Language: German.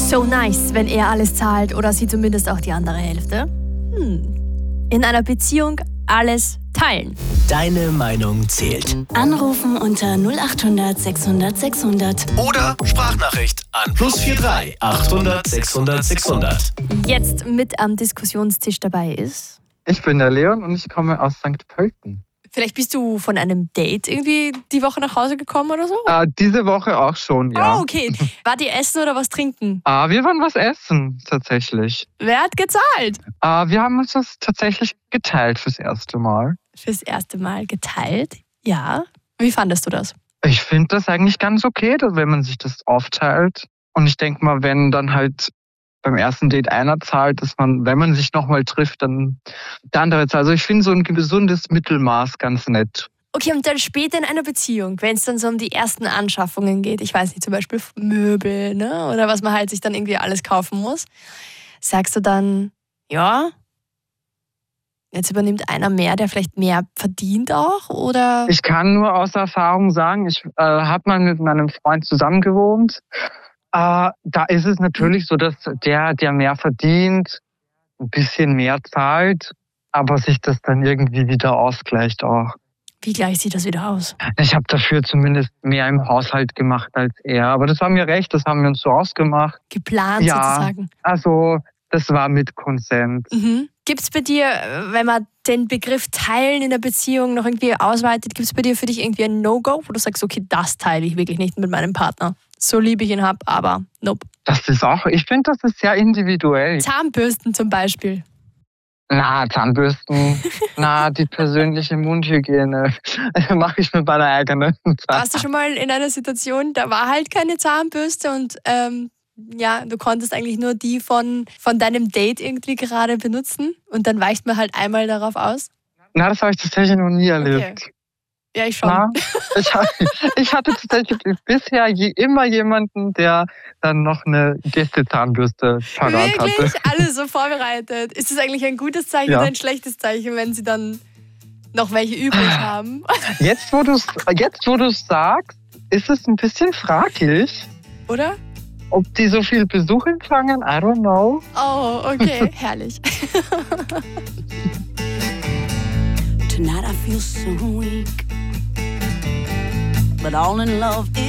So nice, wenn er alles zahlt oder sie zumindest auch die andere Hälfte. In einer Beziehung alles teilen. Deine Meinung zählt. Anrufen unter 0800 600 600. Oder Sprachnachricht an +43 800 600 600. Jetzt mit am Diskussionstisch dabei ist... Ich bin der Leon und ich komme aus St. Pölten. Vielleicht bist du von einem Date irgendwie die Woche nach Hause gekommen oder so? Diese Woche auch schon, ja. Oh, okay. War die essen oder was trinken? Wir waren was essen, tatsächlich. Wer hat gezahlt? Wir haben uns das tatsächlich geteilt fürs erste Mal. Fürs erste Mal geteilt? Ja. Wie fandest du das? Ich finde das eigentlich ganz okay, wenn man sich das aufteilt. Und ich denke mal, wenn dann halt beim ersten Date einer zahlt, dass man, wenn man sich nochmal trifft, dann der andere zahlt. Also ich finde so ein gesundes Mittelmaß ganz nett. Okay, und dann später in einer Beziehung, wenn es dann so um die ersten Anschaffungen geht, ich weiß nicht, zum Beispiel Möbel, ne? Oder was man halt sich dann irgendwie alles kaufen muss, sagst du dann, ja, jetzt übernimmt einer mehr, der vielleicht mehr verdient auch, oder? Ich kann nur aus Erfahrung sagen, ich habe mal mit meinem Freund zusammen gewohnt. Da ist es natürlich so, dass der mehr verdient, ein bisschen mehr zahlt, aber sich das dann irgendwie wieder ausgleicht auch. Wie gleicht sieht das wieder aus? Ich habe dafür zumindest mehr im Haushalt gemacht als er, aber das war mir recht, das haben wir uns so ausgemacht. Geplant sozusagen? Also das war mit Konsens. Gibt es bei dir, wenn man den Begriff Teilen in der Beziehung noch irgendwie ausweitet, gibt es bei dir für dich irgendwie ein No-Go, wo du sagst, okay, das teile ich wirklich nicht mit meinem Partner? So lieb ich ihn habe, aber nope. Das ist auch, ich finde, das ist sehr individuell. Zahnbürsten zum Beispiel. Zahnbürsten, die persönliche Mundhygiene mache ich mit meiner eigenen Zeit. Warst du schon mal in einer Situation, da war halt keine Zahnbürste und du konntest eigentlich nur die von deinem Date irgendwie gerade benutzen und dann weicht man halt einmal darauf aus? Das habe ich tatsächlich noch nie erlebt. Okay. Ja, ich schon. Ich hatte tatsächlich bisher immer jemanden, der dann noch eine Gästezahnbürste parat hatte. Wirklich? Alles so vorbereitet. Ist das eigentlich ein gutes Zeichen oder ein schlechtes Zeichen, wenn sie dann noch welche übrig haben? Jetzt, wo du es sagst, ist es ein bisschen fraglich. Oder? Ob die so viel Besuch empfangen, I don't know. Oh, okay, herrlich. Tonight I feel so weak, but all in love is